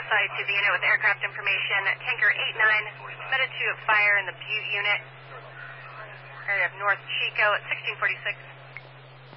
site to the unit with aircraft information. Tanker 89, admitted to fire in the Butte unit, area of North Chico at 1646.